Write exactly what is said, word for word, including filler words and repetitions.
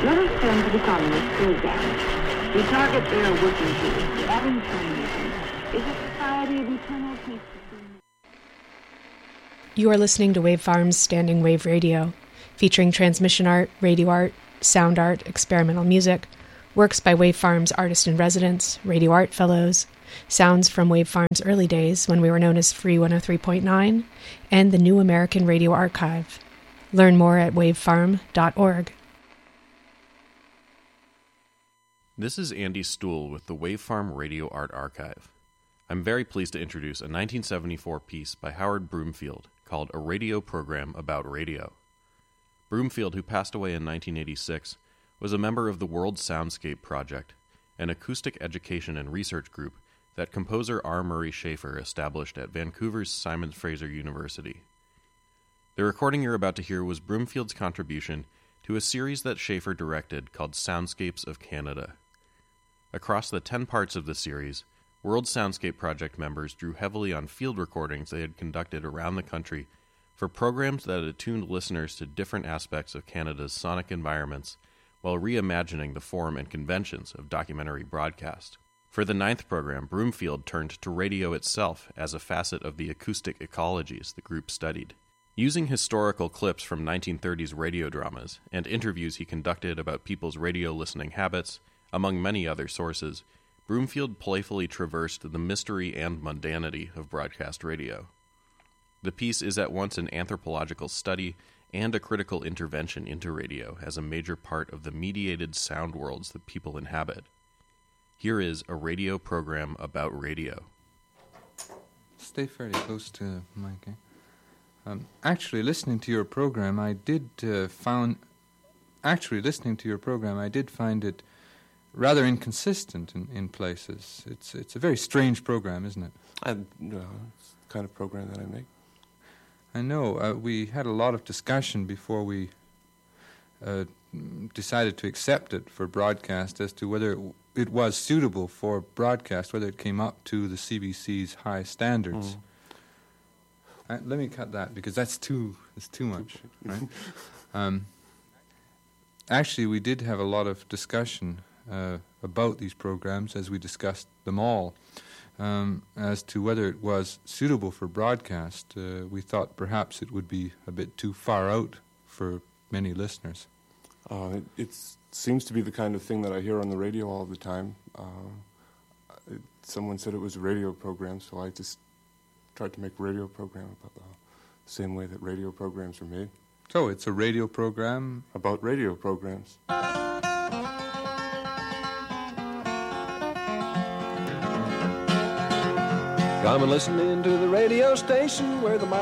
Let us turn to the Communist program. The target they are working towards, the adding communism, is a society of eternal peace between... You are listening to Wave Farm's Standing Wave Radio, featuring transmission art, radio art, sound art, experimental music, works by Wave Farm's artist-in-residence, radio art fellows, sounds from Wave Farm's early days when we were known as Free one oh three point nine, and the New American Radio Archive. Learn more at wavefarm dot org. This is Andy Stuhl with the Wave Farm Radio Art Archive. I'm very pleased to introduce a nineteen seventy-four piece by Howard Broomfield called A Radio Program About Radio. Broomfield, who passed away in nineteen eighty-six, was a member of the World Soundscape Project, an acoustic education and research group that composer R. Murray Schafer established at Vancouver's Simon Fraser University. The recording you're about to hear was Broomfield's contribution to a series that Schafer directed called Soundscapes of Canada. Across the ten parts of the series, World Soundscape Project members drew heavily on field recordings they had conducted around the country for programs that attuned listeners to different aspects of Canada's sonic environments while reimagining the form and conventions of documentary broadcast. For the ninth program, Broomfield turned to radio itself as a facet of the acoustic ecologies the group studied. Using historical clips from nineteen thirties radio dramas and interviews he conducted about people's radio listening habits, among many other sources, Broomfield playfully traversed the mystery and mundanity of broadcast radio. The piece is at once an anthropological study and a critical intervention into radio as a major part of the mediated sound worlds that people inhabit. Here is a radio program about radio. Stay fairly close to the mic. Eh? Um, actually, listening to your program, I did uh, found. Actually, listening to your program, I did find it rather inconsistent in, in places. It's it's a very strange program, isn't it? I, no, it's the kind of program that I make. I know. Uh, we had a lot of discussion before we uh, decided to accept it for broadcast as to whether it, it was suitable for broadcast, whether it came up to the C B C's high standards. Mm. Uh, let me cut that because that's too that's too much. Right? um, actually, we did have a lot of discussion uh, about these programs as we discussed them all. Um, as to whether it was suitable for broadcast, uh, we thought perhaps it would be a bit too far out for many listeners. Uh, it it's, seems to be the kind of thing that I hear on the radio all the time. Uh, it, someone said it was a radio program, so I just tried to make a radio program about the same way that radio programs are made. So it's a radio program? About radio programs. Come and listen in to the radio station where the